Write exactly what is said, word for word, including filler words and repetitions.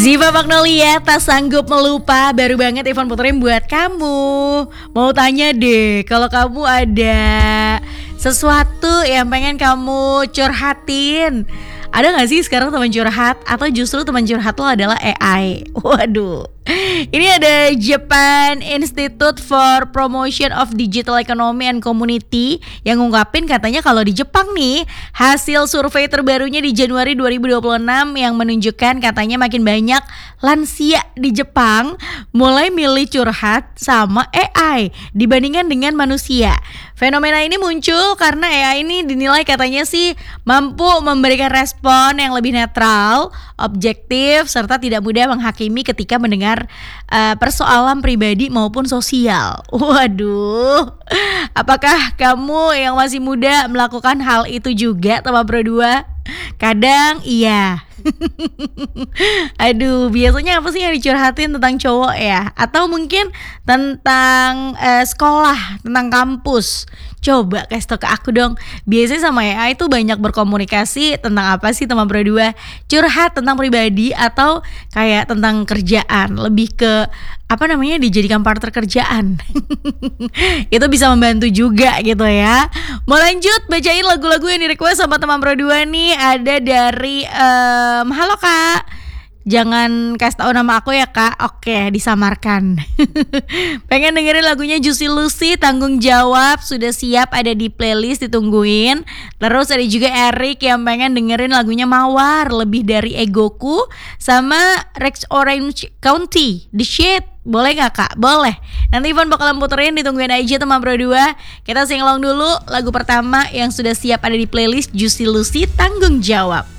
Ziva Magnolia tak sanggup melupa, baru banget Ivan puterin buat kamu. Mau tanya deh, kalau kamu ada sesuatu yang pengen kamu curhatin, ada gak sih sekarang teman curhat? Atau justru teman curhat lo adalah A I? Waduh, ini ada Japan Institute for Promotion of Digital Economy and Community yang ngungkapin katanya kalau di Jepang nih, hasil survei terbarunya di Januari dua ribu dua puluh enam yang menunjukkan katanya makin banyak lansia di Jepang mulai milih curhat sama A I dibandingkan dengan manusia. Fenomena ini muncul karena A I ini dinilai katanya sih mampu memberikan respon yang lebih netral, objektif, serta tidak mudah menghakimi ketika mendengar uh, persoalan pribadi maupun sosial. Waduh, apakah kamu yang masih muda melakukan hal itu juga, teman berdua? Kadang iya. Aduh, biasanya apa sih yang dicurhatin tentang cowok ya? Atau mungkin tentang uh, sekolah, tentang kampus? Coba kasih tau ke aku dong. Biasanya sama A I itu banyak berkomunikasi tentang apa sih, teman berdua? Curhat tentang pribadi atau kayak tentang kerjaan? Lebih ke apa namanya, dijadikan partner kerjaan. Itu bisa membantu juga gitu ya. Mau lanjut bacain lagu-lagu yang di request sama teman berdua nih. Ada dari um, halo kak, jangan kasih tahu nama aku ya kak. Oke, disamarkan. Pengen dengerin lagunya Juicy Lucy, Tanggung Jawab, sudah siap ada di playlist, ditungguin. Terus ada juga Eric yang pengen dengerin lagunya Mawar, Lebih Dari Egoku, sama Rex Orange County, The Shit. Boleh gak kak? Boleh. Nanti Ivan bakalan puterin, ditungguin aja teman berdua. Kita sing along dulu lagu pertama yang sudah siap ada di playlist, Juicy Lucy, Tanggung Jawab.